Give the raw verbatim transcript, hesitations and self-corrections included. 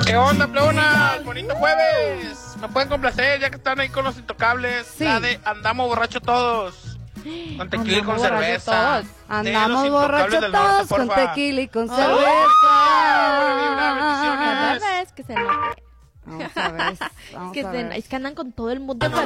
¿Qué onda, plebona? Bonito jueves. Me pueden complacer ya que están ahí con los intocables. Sí. La de Andamos Borrachos Todos. Con tequila y con Andamos borrachos cerveza. todos. Andamos De los borrachos Intocables del Norte, todos con porfa. tequila y con Oh, cerveza. buena vibra, bendiciones. Cada vez que se note. Vamos a ver. Vamos Que a se- ver. es que andan con todo el mundo de